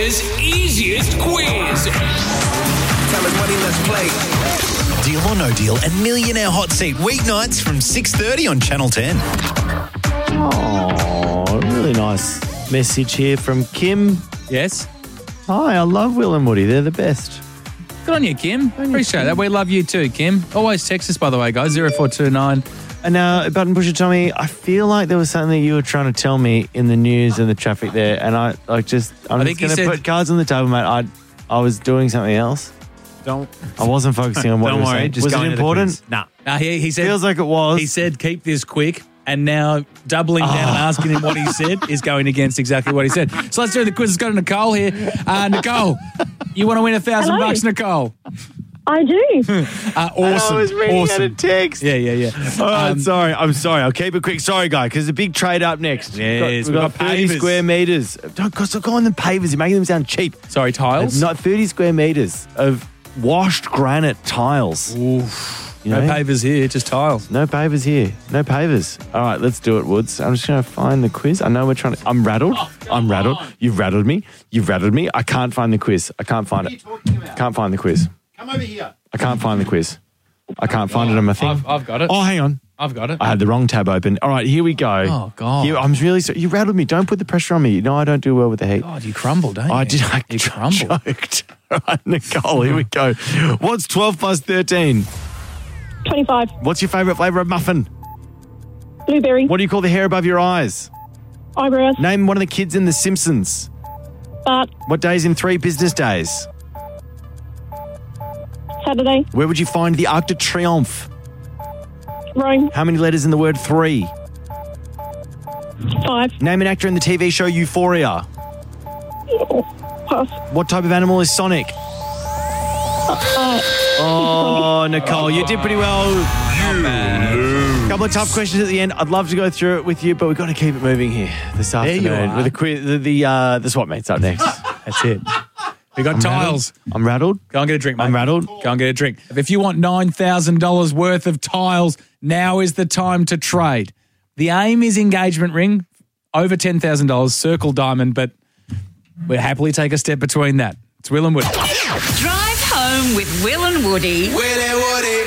Australia's easiest quiz. Tell us money, let's play. Deal or No Deal and Millionaire Hot Seat weeknights from 6:30 on Channel 10. Oh, really nice message here from Kim. Yes. Hi, I love Will and Woody. They're the best. Good on you, Kim. Appreciate that. We love you too, Kim. Always text us, by the way, guys, 0429. And now, Button Pusher Tommy, I feel like there was something that you were trying to tell me in the news and the traffic there, and I'm think just he going to said- put cards on the table, mate. I was doing something else. Don't wasn't focusing on what you were saying. just Was go it into the important? quiz. Nah. He said Feels like it was. He said keep this quick, and now doubling down and asking him what he said is going against exactly what he said. So let's do the quiz. Let's go to Nicole here. Nicole, you want to win $1,000, Nicole? I do. Awesome. I was reading out a text. Yeah. All right, I'm sorry. I'll keep it quick. Sorry, guy, because there's a big trade up next. Yes, we've got 30 pavers. square metres. Don't go on the pavers. You're making them sound cheap. Sorry, tiles? Not 30 square metres of washed granite tiles. Oof. You No know? pavers here, just tiles. No pavers here. No pavers. All right, let's do it, Woods. I'm just going to find the quiz. I know we're trying to... I'm rattled. I'm rattled. You've rattled me. I can't find the quiz. I can't find it. Can't find the quiz. Come over here. I can't find the quiz. I can't find it on my thing. I've got it. Oh, hang on. I've got it. I had the wrong tab open. All right, here we go. Oh, God. I'm really sorry. You rattled me. Don't put the pressure on me. You know I don't do well with the heat. God, you crumbled, don't you? I did. I You crumbled. choked. All right, Nicole, here we go. What's 12 plus 13? 25. What's your favourite flavour of muffin? Blueberry. What do you call the hair above your eyes? Eyebrows. Name one of the kids in The Simpsons. Bart. What day's in 3 business days? Saturday. Where would you find the Arc de Triomphe? Rome. How many letters in the word 3? 5. Name an actor in the TV show Euphoria. Pass. What type of animal is Sonic? Oh, Nicole, you did pretty well. Couple of tough questions at the end. I'd love to go through it with you, but we've got to keep it moving here this afternoon. you are. With the quiz, the swap meets up next. That's it. We got tiles. I'm rattled. Go and get a drink, mate. I'm rattled. Go and get a drink. If you want $9,000 worth of tiles, now is the time to trade. The aim is engagement ring, over $10,000, circle diamond, but we'll happily take a step between that. It's Will and Woody. Drive home with Will and Woody.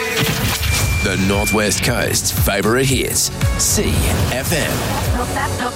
The Northwest Coast's favourite hits. CFM.